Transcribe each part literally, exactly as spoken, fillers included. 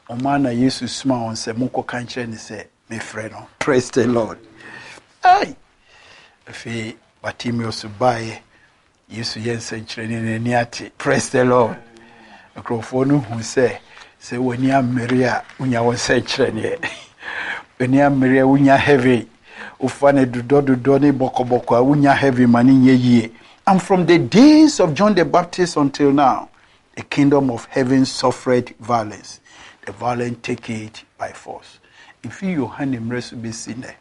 Omana Yesu sma on se moko kanche ni se me frɛ no. Praise the Lord. Ay. Fe Bartimaeus bae Yesu yense nkyerɛ ne ni ate. Praise the Lord. Nkrofo no hu se se woni amere a unya won se nkyerɛ ne. Woni amere a unya heavy. Ufane dudo dudo ni boko boko a unya heavy mani yeye. And from the days of John the Baptist until now, the kingdom of heaven suffered violence. The violent take it by force. If you hand him rest be seen there.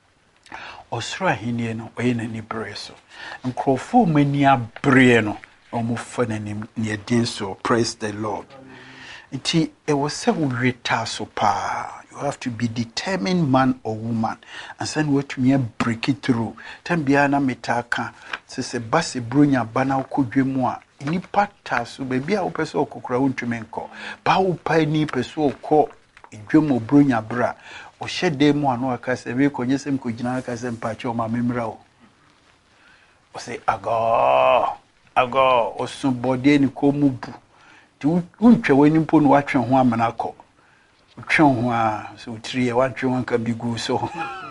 Osra hini no oyena ni breso. Nkrofo mani abre no omo fa nanim ne din so. Praise the Lord. Iti e was say we so pa. You have to be determined man or woman and send what to me break it through. Tembiana metaka se se basi brunya bana kodwemu a ni pata so baby a wopese okokora wontweme nko. Ba wo pa ni pese okọ edwemu brunya bra. O shede mu ano aka se we konyesem kogina aka se mpache o ma memra o. O say ago ago o sun body ni ko mu bu. Ti untwe wani mpo no watwe ho amana akọ. Utwe ho a so tiri e watwe ho anka bigu so.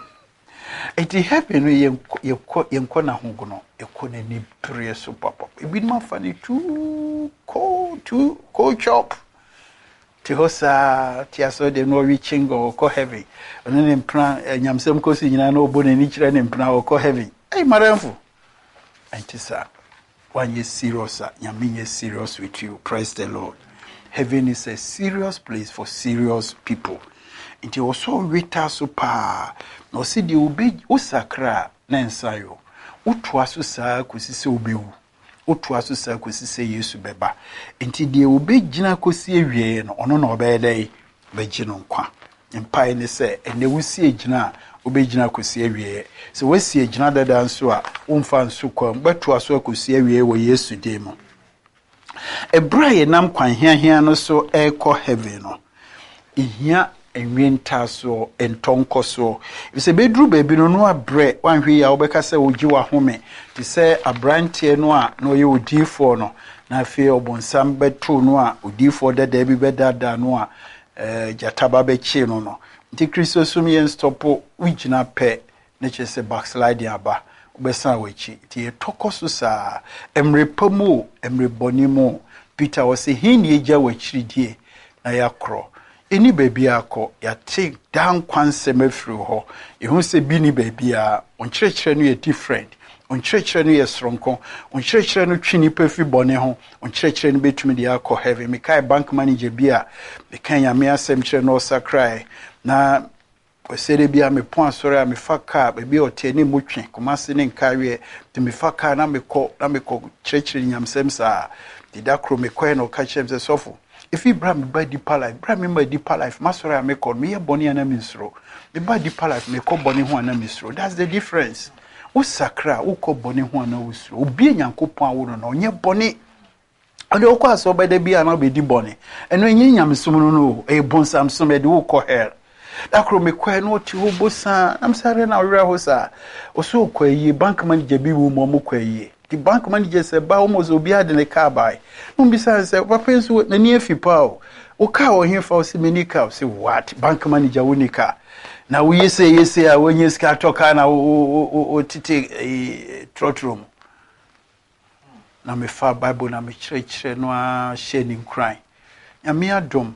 Eti happen ye ye ye na ho gono e ko na ni pere so papa. E bi ma fa ni tu ko tu ko chop. Ti hosa ti aso de no reaching go ko heavy. Ono ne mpra nyamsem ko si nyina na obo na ni kire ne mpra ko heavy. Ai maramfo. Antisa. When you're serious, you mean you're serious with you. Praise the Lord. Heaven is a serious place for serious people. It also rita super. No see the ubi usakra nensayo. Utwasu sa kusise ubiu. Utwasu sa kusise Yesu beba. Inti the ubi jina kusi ewie no ono no obede bejino nkwa. Empire ne se ene wusi ejina obejina kosi awie so wasi ejina dada nso a umfa nso kwam beto aso kosi awie wo Yesu demo ebraye nam kwan hia hia no so eko heaven no ihia enwenta so entonko so se bedru baby no no abre wanhwe ya obeka se ogi wa home ti se abrantie no a no ye odifo no na afi obonsam beto no a odifo dada bi bedada no a eh jataba be chi no no nti Kristo sumi yen stopo wigina pe ne chese backslide aba obesa wachi ti etokoso sa emre pamu emre bonimo Peter was say hini eja wachiridie na yakro eni baby akọ ya take down kwansem afiri ho ehun se bi ni baby a onkyerechire no ye different onkyerechire no ye sronko onkyerechire no twini pafi bone ho onkyerechire no betumi de akọ heaven me kai bank manager bi a me kan ya me asem kire no sakrai na osere bia me pon asore a me faka baby oteni mutwe komase ne nkawe te me faka na me ko na me ko kyerechire nyamsem sa didakro me ko no ka kyerem se sofo if you bram by deeper life bram me by deeper life masore a me ko me ye boni ana misro me by deeper life me ko boni ho ana misro that's the difference usakra uko boni ho ana usro obi enyankopon awo no onye boni ade okọ aso by the bia na be di boni eno enye nyamsom no no e bonsam so me de uko her dakro me kwa no ti obosa am sare na wura ho sa oso kwa yi bank manager bi wo mo kwa yi the bank manager say ba almost obi ade ne car buy no bi say say papa nso na ni afipa o o car o hin fa o si meni car say what bank manager wo ni car na wo yese yese a wonye ska toka na o o titi trotrom na me fa bible na me kire kire no a shedding cry ya me adom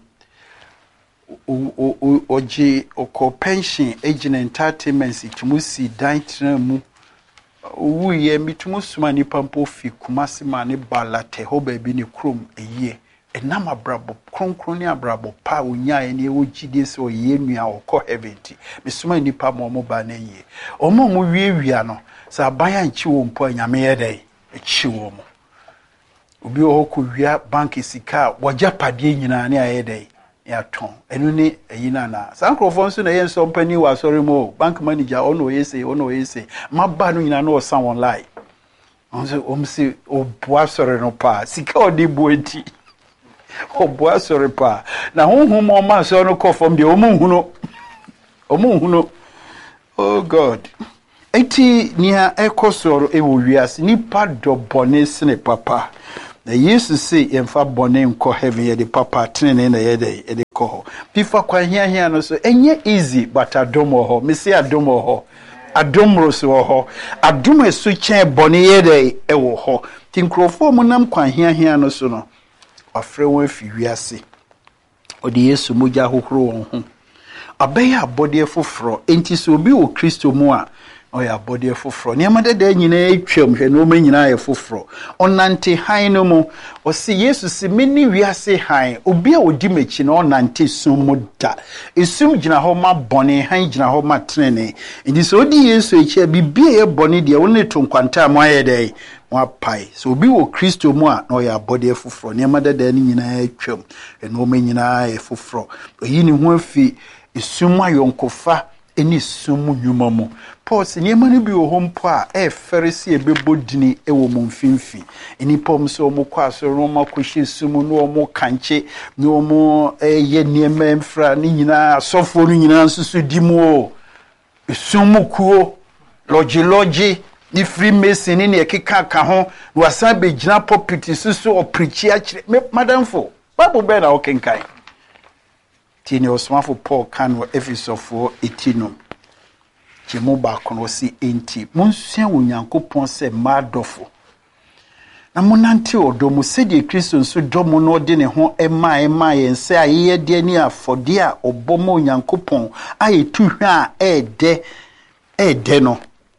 o o oji oko pension agent entertainment itumusi dan tramu wu ye mitumu suma ni pampo fi kumasi ma ne balate ho ba bi ne krom eye enam abrabo kronkron ni abrabo pa onya ye ne ogide se oye nua okọ heaven ti misuma ni pa mo mo ba na ye omo mo wiewia no sa banya nchi wo mpo anyame ye dai echi wo mo obi o ko wia bank sika wogya pade nyina ne aye dai ya ton enu ni eyina na sankrofo nso na ye nso mpani wa sorry mo bank manager ono yese ono yese maba no nyina no osan online onse omsi obua sorry no pa sika odi buenti obua sorry pa na honhum mo ma so no kofom de omunhuno omunhuno oh god eti nia ekosoro ewo wiase ni pado bonese ne papa na yesu say yemfa bone nko heaven ye de papa tene na ye de ko bifa kwa hia hia no so enye easy but adom ho me say adom ho adom roso ho adom esu chen bone ye de e wo ho tinkrofo mu nam kwa hia hia no so no afre won afi wiase odi Yesu moja hohoro won ho abeya abode foforo enti so obi wo Kristo mu a oya abode foforo ne amade da nyina etwam hwe no ma nyina ye foforo onante han no mu o se Yesu se meni wiase han obi a odi machi na onante sum mu da esum gina ho ma bone han gina ho ma trene enti so odi Yesu echi bibie ye bone de woni to nkwanta mo aye dai wa pai so obi wo Kristo mu a na oya abode foforo ne amade da nyina etwam hwe no ma nyina ye foforo oyi ni ho afi esum ayonkofa eni sum nyuma mu Paul se niema no bi wo ho mpo a e ferisi ebebodini e wo mumfimfi eni pom so mo kwa so no makohye sum no mo kanche no mo ye niema mfra ni nyina asofo no nyina nsusu di mu o sum kuo logi logi ni free mason ni ekeka ka ho wasa be gina pulpit susu o preach a kire madam fo bible be na o kenkai tini osmafo Paul kan wo Efesofo eighteen Chemo ba kono si enti monsua wonyankopon se madofo na monante odomo sedi Kristo nso domo no de ne ho ema ema yense aye de ni afode a obomo onyankopon aye tuhwe a ede ede no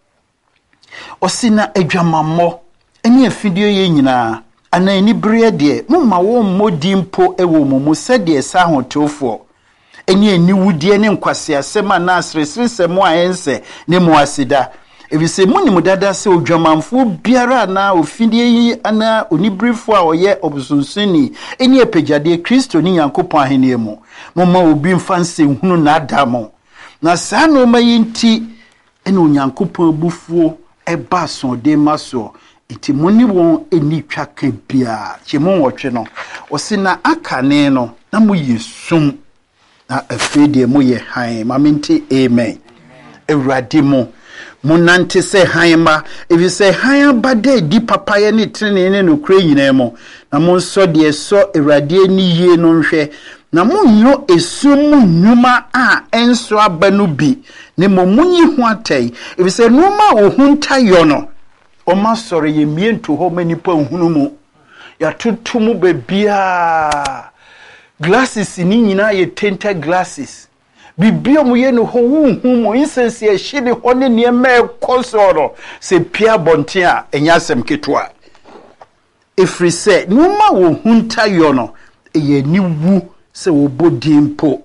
osina adwamammo eni afidie ye nyina ana eni bere de mumma wo mmodi mpo ewo mumu sedi esa hotofo eni eni wudie ne nkwase asema na asresese mo ayense ne mo asida ebise muni mudada se odwamanfo biara na ofidie yi ana onibrifo a oye obusunsuni eni epejade Kristo ni Yankopon ahene mu moma obi mfanse hunu na adamo na saa no mayinti eni Onyankopon bufuo eba so de maso iti muni won eni twaka bia chemo wotwe no osina akane no na mo yesum na afide mo ye han maminti amen ewrade mo munante se han ma evi se han bade di papa ye ne trene ne no kure nyina mo na mo so de so ewrade ni ye no nhwe na mo nyo esum nyuma a enso abanu bi ne mo munyi ho atai evi se no ma ohunta yo no o ma sore ye miento ho manipa hunu mu ya tutumu bebia glasses ni nyina ye tinted glasses bibio mu ye no ho hu mo insense ye hye de ho ne ne ma ekosoro se pia bonte a enyasem ketwa efri se no ma wo hunta yo no ye ni wu se wo bodimpo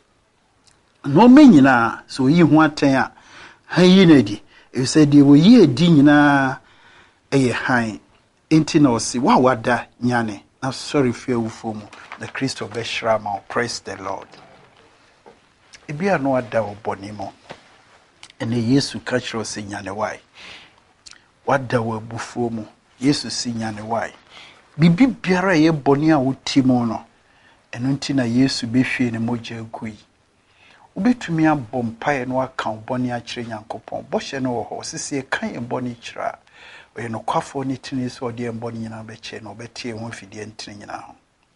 no me nyina so yi hu aten a han yi na di e se de wo yi edi nyina eye han enti na o si wa wada nyane na sorry fear wu fomu the Christ of Beshrama, praise the Lord. Ibia no ada obonimo. Ene Yesu kachiro se nyane wai. Wada wa bufuo mu. Yesu si nyane wai. Bibi biara ye boni a wotimo no. Eno nti na Yesu behwe ne moja agui. Ubetumi abɔ mpae no aka boni a kyerɛ Nyankopɔn. Bɔhye no wɔ hɔ sisi e kan e boni kyerɛ. Oye no kwafo ne tini so ɔde boni nyina bɛkyɛ no bɛtie ho fidie ntini nyina ho.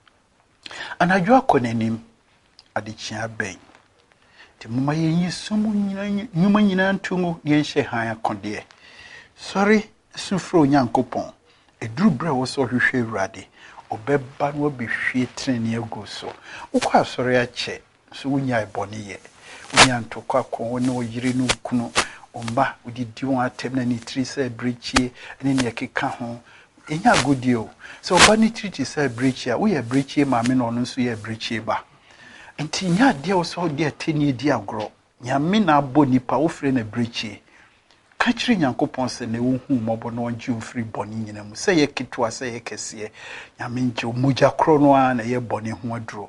Anajua konenim adichia ben ti mama yenyi sumu nyina nyuma nyina ntungu yenhye han akode sorry sufro Nyankopon eduru bre wo so hwehwe urade obeba no behwie trene agu so ukwa sorry ache so wunya ebone ye wunya ntokwa ko ne oyire no kunu omba udidi won atem na ni tri se breachie ne ne keka ho enya godio so bani treaty say breach ya we ya breach ma me no no so ya breach ba enti nya de o so de ateni di agro nya me na abo nipa wo frɛ na breach ka kire Nyankopon se ne wo hu mobo no onje wo free boni nyina mu say ye kitwa say ye kese nya me nje moja kro no a na ye boni ho aduro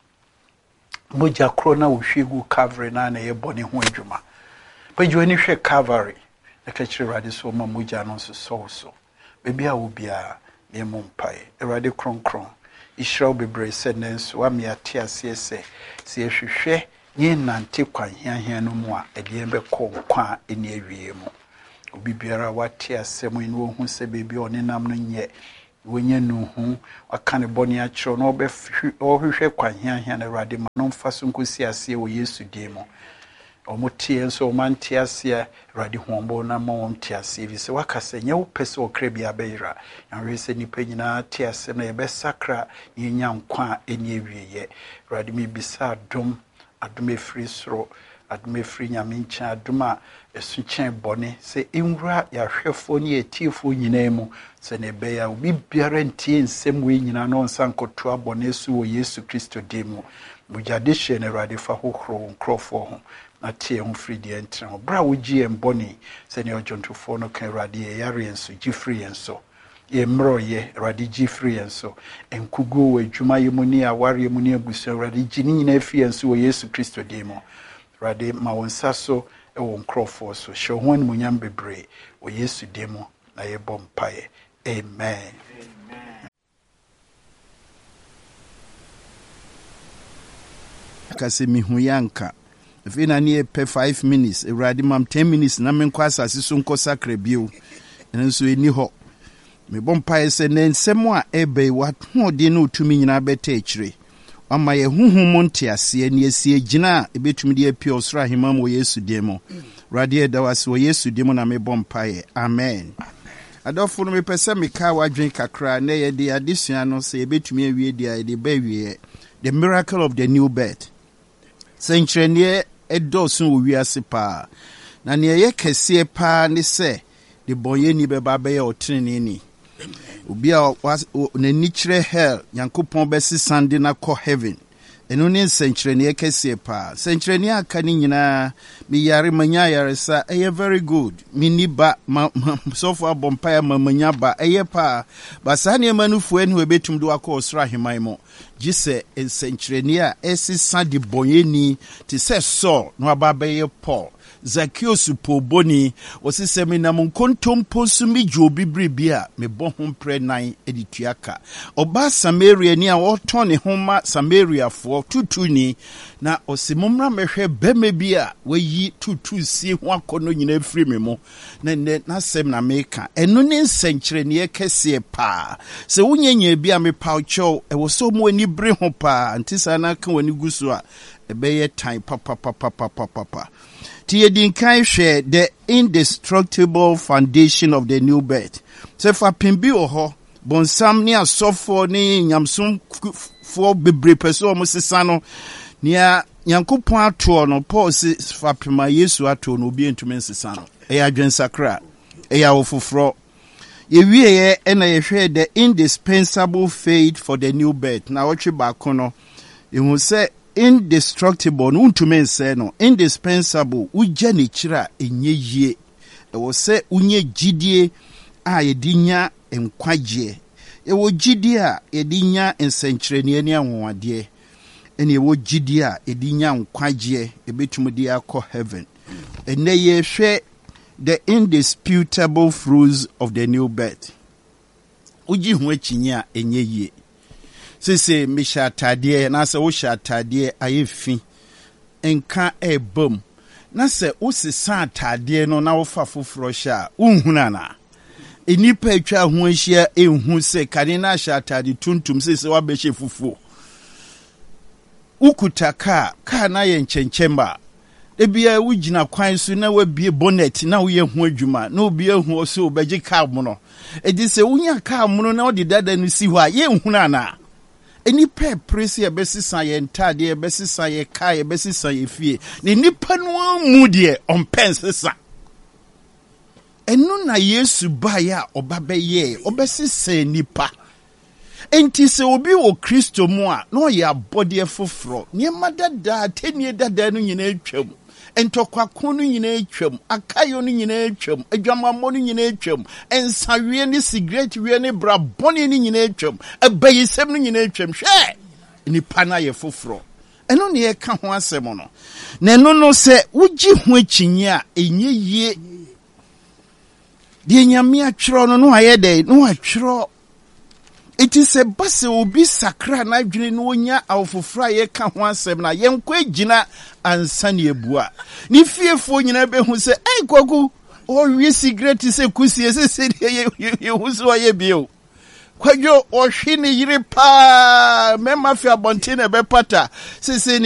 moja kro na wo hwegu Calvary na na ye boni ho adwuma pa jo ani hwe Calvary na ka kire rade so ma moja no so so so bebia wo bia ne mompae erade kronkron ishraw bebre senenso wa me ate ase ese se ehwehwe nye nante kwan hiahia no mu a ede be kɔ kwa eni awie mu obi biara wate asɛm ni wo hu sɛ bebi one nam no nye wenye no hu aka ne bɔne akyerɛ no ɔbɛhwehwɛ kwanhiahia na Awurade ma no mfa so nkosi ase wɔ Yesu din mu omutie nso omantie ase Awurade hombo na ma wɔn tie ase bi sɛ waka sɛ nyɛ wo pɛ sɛ ɔkra bi abɛyera yanwe sɛ nipa nyinaa tie ase na yɛbɛsakra yɛnya nkwa a ɛni awieyɛ Awurade mi bisa adom adom efiri soro adom efiri nyame nkyɛn adom a ɛso kyɛn bɔne sɛ nwura yɛahwɛfoɔ ne yɛtiefoɔ nyinaa mu sɛ ne ɛbɛyɛ a obi biara ntie nsɛm wei nyinaa na ɔnsa nkɔtoa bɔne so wɔ Yesu Kristo din mu mugyade hyɛ no Awurade fa hohoro wo nkurɔfoɔ ho na tie ho firi deɛ ntena ho bra wogye yɛn bɔne sɛnea ɔdwontofoɔ no ka Awurade yɛyare yɛn so gye firi yɛn so yɛmmerɛ yɛ Awurade gye firi yɛn so nkuguo wɔ adwuma yɛ mu ne awareɛ mu ne abusua Awurade gye ne nyinaa firi yɛn so wɔ Yesu Kristo din mu Awurade ma wo nsa so ɛwɔ nkurɔfoɔ so hyɛ ho animuonyam bebree wɔ Yesu din mu na yɛbɔ mpaeɛ amen. Kase mihu yanka efi na ne pe five minutes Awurade mam ten minutes na menkɔ asase so nkɔ sakra bio nso eni hɔ me bɔ mpaeɛ sɛ ne nsɛm a ɛbɛi wathoɔden no otumi nyina bɛta akyire ama yɛ huhum mo nte ase ne asie gyina a ebetumi de apia ɔsoro ahema mo Yesu din mu Awurade ɛda wase wɔ Yesu din mu na me bɔ mpaeɛ amen. Adɔfo no mepɛ sɛ meka wadwen kakra na yɛ de adesua no sɛ ebetumi awie de a de ba wie the miracle of the new birth sɛnkyerɛnneɛ ɛdɔɔso wɔ wiase paa na neɛ yɛ kɛseɛ paa ne sɛ de bɔnyɛni bɛba bɛyɛ ɔtreneni obi a n'ani kyerɛ hell Nyankopɔn bɛsesa de na kɔ heaven ɛno ne nsɛnkyerɛnneɛ kɛseɛ paa sɛnkyerɛnneɛ aka ne nyinaa meyare manya ayaresa ɛyɛ very good menni ba sɔfo abɔ mpaeɛ ma manya ba ɛyɛ paa ba saa nneɛma no fua ne wɔbɛtum de wakɔ ɔsoro aheman mu gye sɛ nsɛnkyerɛnneɛ a ɛsesa de bɔnyɛni te sɛ Saul na waba bɛyɛ Paul Zacchaeus poboni wɔsi sɛ menam nkontompo so megye obi bere bi a mebɔ ho mprɛ nan de tuaka ɔba Samaria ni a wɔtɔn ne ho ma Samariafoɔ tutuni na ɔsi momra mɛhwɛ bɛma bi a wayi tutu sie ho akɔnɔ nyina firi me mu na ne nasɛm na meka ɛno ne nsɛnkyerɛnneɛ kɛseɛ paa sɛ wonyanya bi a mepaw kyɛw ɛwɔ sɛ mo ani bere ho paa nti saa na ka wani gu so a ɛbɛyɛ tan papapapapapapa Tiyedinkai share the indestructible foundation of the new birth. Se fa pimbi oho, bonsam ni asofo ni nyamsum fo bebre peso omo sesa no nia Nyankopon ato no Paul se fa pima Yesu ato no obi entumi nsesa no. Eya adwensakra, eya ofofro. Ye wiye e na ye hwe the indispensable faith for the new birth. Na wotwe ba kono. Ehu se indestructible no untume nse no indispensable ugya ne kira enye yie ewo se unye gidie a yedinya enkwagye ewo gidie a yedinya ensenkyerene ne anwonwade ene ewo gidie a yedinya enkwagye ebetum de akɔ heaven ene ye hwɛ the indisputable fruits of the new birth ugi ho akinye a enye yie sese misha atade na se wo sha atade ayefi enka ebom na se wo sesa atade no na wo fa foforo sha unhuna na enipa atwa ho ahia enhu se kane na sha atade tuntum sese wa behye fufuo ukutaka ka na ye nkyɛnkyɛmba ebia wo gina kwan so na wabie bonnet na wo ye ho adwuma na obi ehu so obegye car mo no edi se wonya car mo no na wo de dada no si hɔ a ye nhuna na eni pe presi e besisa ye ntade e besisa ye ka ye besisa ye fie ne nipa no mu de ompensesa enu na Yesu ba ya obabeye obesisa nipa enti se obi wo Kristo mu a no ye abode foforo ne madada tenie dada no nyina atwam entokwa no nyina atwam akayo no nyina atwam adwamammo no nyina atwam ensawie ne cigarette wie ne bra bone no nyina atwam abayisem no nyina atwam hwe nipa na ye foforo eno ne ye ka ho asem no na eno no se wugi ho akinye a enye yie de nyame atwero no no aye dey no atwero. It is a bus obi sakra na dwene no onya awfofra ye ka ho asem na ye nkwa gina ansane ebua ni fiefo nyina be hu se ei kwagu o wi cigarette se kusie se se ye ye hu so ye bio Kwadwo ohwe ne yire pa mema fi abonte na bepata sisi